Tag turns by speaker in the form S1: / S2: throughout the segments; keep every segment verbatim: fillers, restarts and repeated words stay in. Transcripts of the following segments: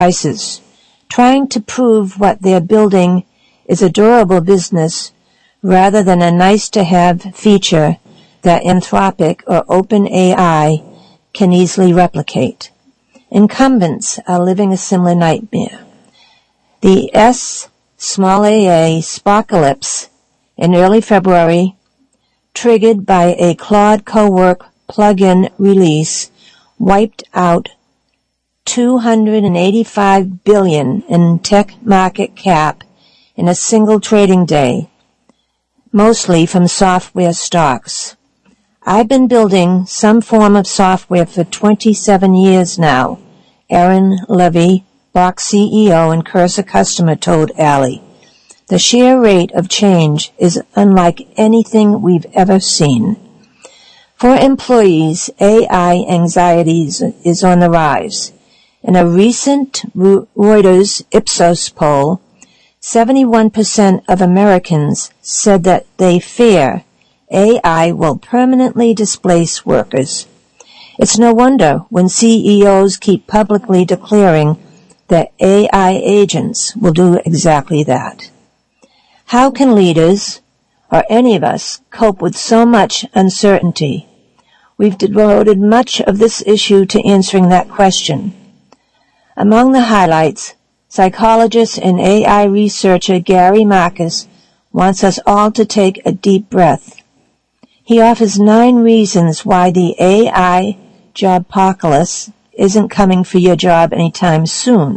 S1: prices, trying to prove what they're building is a durable business rather than a nice-to-have feature that Anthropic or OpenAI can easily replicate. Incumbents are living a similar nightmare. The S small a Sparkalypse in early February, triggered by a Claude Cowork plugin release, wiped out two hundred eighty-five billion dollars in tech market cap in a single trading day, mostly from software stocks. I've been building some form of software for twenty-seven years now, Aaron Levy, Box C E O and Cursor customer, told Alley. The sheer rate of change is unlike anything we've ever seen. For employees, A I anxiety is on the rise. In a recent Reuters Ipsos poll, seventy-one percent of Americans said that they fear A I will permanently displace workers. It's no wonder when C E Os keep publicly declaring that A I agents will do exactly that. How can leaders, or any of us, cope with so much uncertainty? We've devoted much of this issue to answering that question. Among the highlights, psychologist and A I researcher Gary Marcus wants us all to take a deep breath. He offers nine reasons why the A I jobpocalypse isn't coming for your job anytime soon.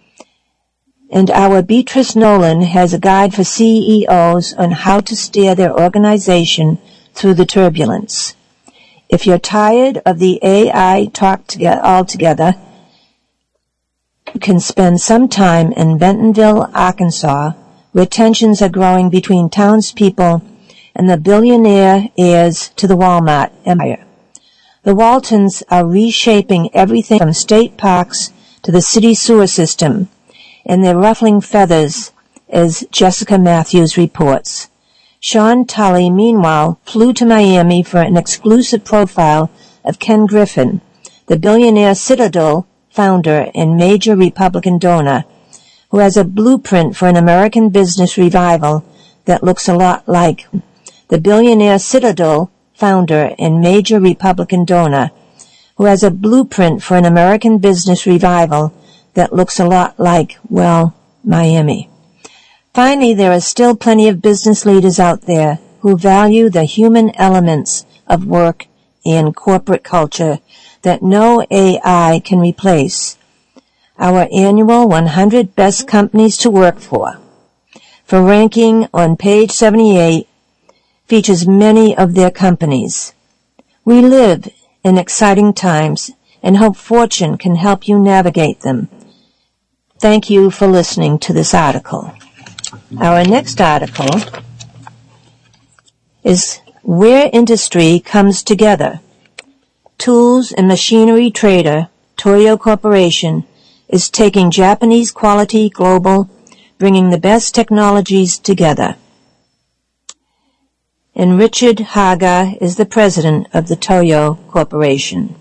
S1: And our Beatrice Nolan has a guide for C E Os on how to steer their organization through the turbulence. If you're tired of the A I talk together altogether, you can spend some time in Bentonville, Arkansas, where tensions are growing between townspeople and the billionaire heirs to the Walmart empire. The Waltons are reshaping everything from state parks to the city sewer system, and they're ruffling feathers, as Jessica Matthews reports. Sean Tully, meanwhile, flew to Miami for an exclusive profile of Ken Griffin, the billionaire Citadel founder and major Republican donor, who has a blueprint for an American business revival that looks a lot like the billionaire Citadel founder and major Republican donor, who has a blueprint for an American business revival that looks a lot like, well, Miami. Finally, there are still plenty of business leaders out there who value the human elements of work and corporate culture that no A I can replace. Our annual one hundred Best Companies to Work For, for ranking on page seventy-eight, features many of their companies. We live in exciting times and hope fortune can help you navigate them. Thank you for listening to this article. Our next article is Where Industry Comes Together. Tools and machinery trader Toyo Corporation is taking Japanese quality global, bringing the best technologies together. And Richard Haga is the president of the Toyo Corporation.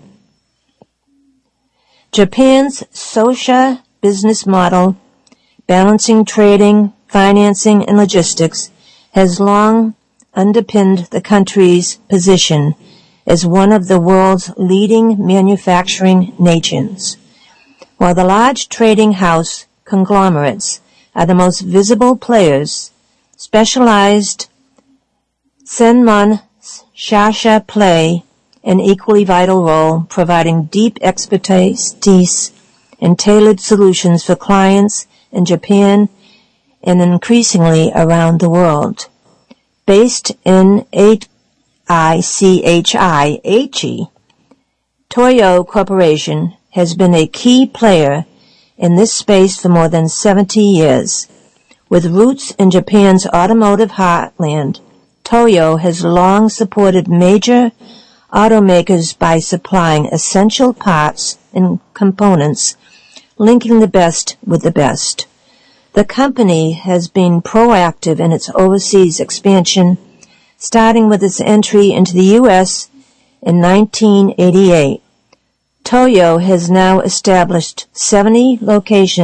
S1: Japan's Sosha business model, balancing trading, financing, and logistics, has long underpinned the country's position as one of the world's leading manufacturing nations. While the large trading house conglomerates are the most visible players, specialized Senmon Shasha play an equally vital role, providing deep expertise and tailored solutions for clients in Japan and increasingly around the world. Based in I C H I, Aichi, Toyo Corporation has been a key player in this space for more than seventy years. With roots in Japan's automotive heartland, Toyo has long supported major automakers by supplying essential parts and components, linking the best with the best. The company has been proactive in its overseas expansion, starting with its entry into the U S in nineteen eighty-eight. Toyo has now established seventy locations